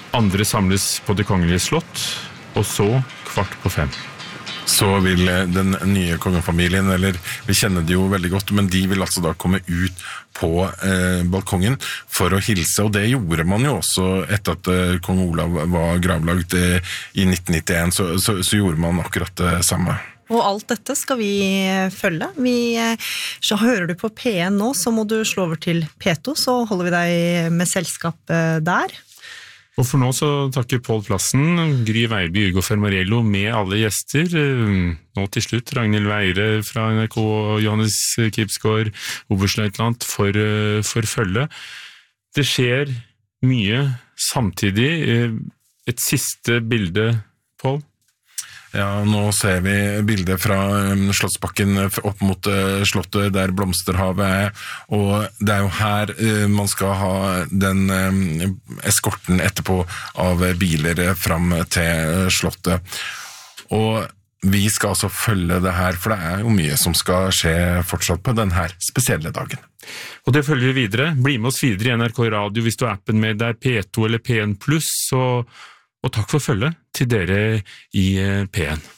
andre samles på Det Kongelige Slott, og så 4:15. Så vil den nye kongefamilien, eller vi kjenner det jo veldig godt, men de vil altså da komme ut på balkongen for å hilse, og det gjorde man jo også etter at kong Olav var gravlagt i 1991, så gjorde man akkurat det samme. Og alt dette skal vi følge. Så hører du på P1 nå, så må du slå over til P2, så holder vi deg med selskap der. Og for nå så takker Pål Plassen, Gry Veiby, Ugo Fermarello med alle gjester. Nå til slutt Ragnhild Weire fra NRK og Johannes Kipsgaard, oberstløytnant for følge. Det skjer mye samtidig. Et siste bilde, Pål? Ja, nå ser vi bilder fra Slottsbakken opp mot slottet der Blomsterhavet og det jo her man skal ha den eskorten etterpå av biler fram til slottet. Og vi skal altså følge det her, for det jo mye som skal skje fortsatt på denne spesielle dagen. Og det følger vi videre. Bli med oss videre i NRK Radio hvis du har appen med deg, P2 eller P1+, og takk for følget til dere i P1.